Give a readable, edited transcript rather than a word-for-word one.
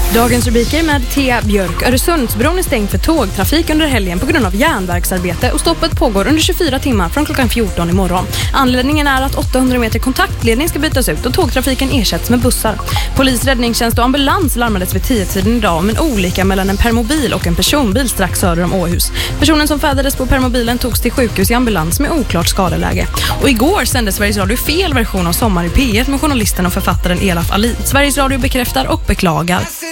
Dagens rubriker med Thea Björk. Öresundsbron är stängd för tågtrafik under helgen på grund av järnverksarbete och stoppet pågår under 24 timmar från klockan 14 imorgon. Anledningen är att 800 meter kontaktledning ska bytas ut och tågtrafiken ersätts med bussar. Polis, räddningstjänst och ambulans larmades vid 10-tiden idag om en olycka mellan en permobil och en personbil strax söder om Åhus. Personen som färdades på permobilen togs till sjukhus i ambulans med oklart skadeläge. Och igår sände Sveriges Radio fel version av Sommar i P1 med journalisten och författaren Elaf Ali. Sveriges Radio bekräftar och beklagar.